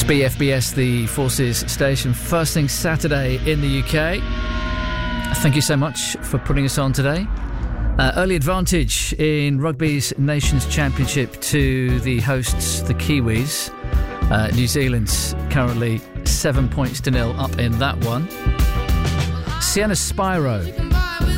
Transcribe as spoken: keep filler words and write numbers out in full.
B F B S, the Forces station, first thing Saturday in the U K. Thank you so much for putting us on today. Uh, early advantage in rugby's Nations Championship to the hosts, the Kiwis. Uh, New Zealand's currently seven points to nil up in that one. Sienna Spiro